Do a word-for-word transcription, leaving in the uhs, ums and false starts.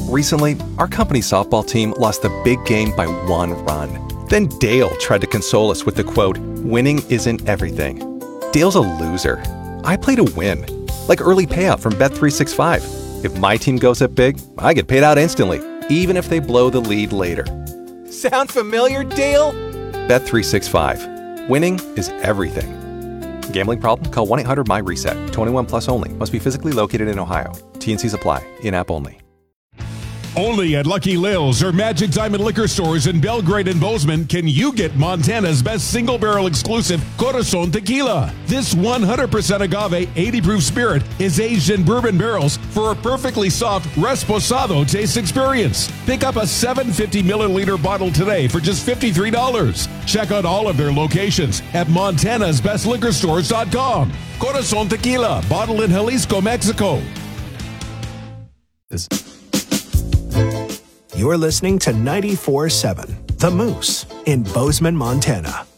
Recently, our company softball team lost the big game by one run. Then Dale tried to console us with the quote, "Winning isn't everything." Dale's a loser. I play to win. Like early payout from Bet three sixty-five. If my team goes up big, I get paid out instantly, even if they blow the lead later. Sound familiar, Dale? Bet three sixty-five. Winning is everything. Gambling problem? Call one eight hundred M Y reset. twenty-one plus only. Must be physically located in Ohio. T N Cs apply. In-app only. Only at Lucky Lil's or Magic Diamond Liquor Stores in Belgrade and Bozeman can you get Montana's best single-barrel exclusive Corazon Tequila. This one hundred percent agave, eighty proof spirit is aged in bourbon barrels for a perfectly soft Reposado taste experience. Pick up a seven hundred fifty milliliter bottle today for just fifty-three dollars. Check out all of their locations at montanas best liquor stores dot com. Corazon Tequila, bottled in Jalisco, Mexico. You're listening to ninety-four point seven The Moose in Bozeman, Montana.